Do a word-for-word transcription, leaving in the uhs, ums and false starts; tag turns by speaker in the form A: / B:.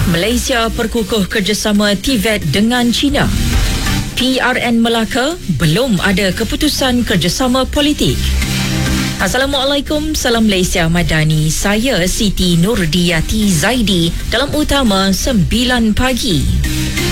A: Malaysia perkukuh kerjasama T V E T dengan China. P R N Melaka belum ada keputusan kerjasama politik. Assalamualaikum, salam Malaysia Madani. Saya Siti Nurdiyati Zaidi dalam Utama sembilan pagi.